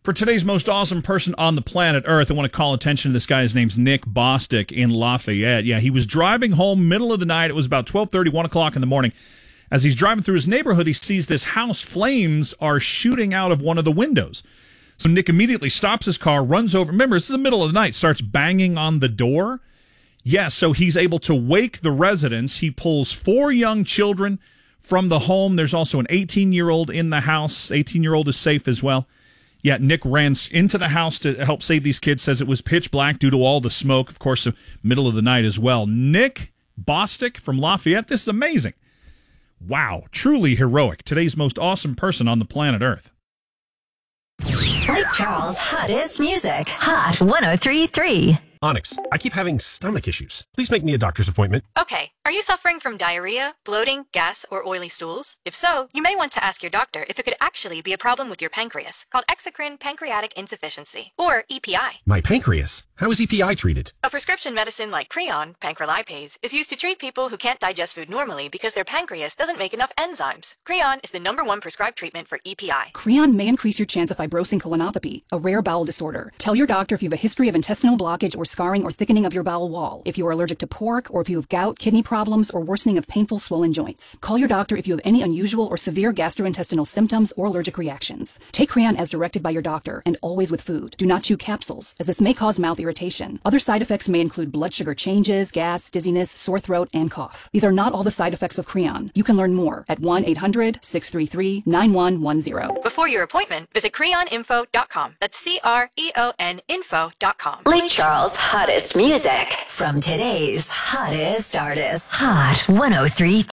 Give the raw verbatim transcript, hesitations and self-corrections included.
For today's most awesome person on the planet Earth, I want to call attention to this guy. His name's Nick Bostic in Lafayette. Yeah, he was driving home middle of the night. It was about twelve thirty, one o'clock in the morning. As he's driving through his neighborhood, he sees this house. Flames are shooting out of one of the windows. So Nick immediately stops his car, runs over. Remember, this is the middle of the night, starts banging on the door. Yeah, so he's able to wake the residents. He pulls four young children from the home. There's also an eighteen-year-old in the house. eighteen-year-old is safe as well. Yeah, Nick ran into the house to help save these kids, says it was pitch black due to all the smoke, of course, the middle of the night as well. Nick Bostic from Lafayette, this is amazing. Wow, truly heroic. Today's most awesome person on the planet Earth. Lake Charles' hottest music. Hot one oh three point three. Onyx, I keep having stomach issues. Please make me a doctor's appointment. Okay. Are you suffering from diarrhea, bloating, gas, or oily stools? If so, you may want to ask your doctor if it could actually be a problem with your pancreas, called exocrine pancreatic insufficiency, or E P I. My pancreas? How is E P I treated? A prescription medicine like Creon, pancrelipase, is used to treat people who can't digest food normally because their pancreas doesn't make enough enzymes. Creon is the number one prescribed treatment for E P I. Creon may increase your chance of fibrosing colonopathy, a rare bowel disorder. Tell your doctor if you have a history of intestinal blockage or scarring or thickening of your bowel wall, if you are allergic to pork, or if you have gout, kidney problems, or worsening of painful swollen joints. Call your doctor if you have any unusual or severe gastrointestinal symptoms or allergic reactions. Take Creon as directed by your doctor, and always with food. Do not chew capsules, as this may cause mouth irritation. Other side effects may include blood sugar changes, gas, dizziness, sore throat, and cough. These are not all the side effects of Creon. You can learn more at one eight hundred, six three three, nine one one zero. Before your appointment, visit creon info dot com. That's C R E O N info dot com. Lake Charles' hottest music from today's hottest artists. Hot one oh three point three.